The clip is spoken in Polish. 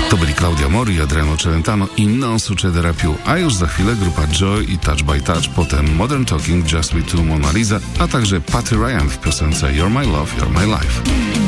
To byli Claudia Mori, Adriano Celentano i Non Succederà Più, a już za chwilę grupa Joy i Touch by Touch, potem Modern Talking, Just Me Too, Mona Lisa, a także Patty Ryan w piosence You're My Love, You're My Life.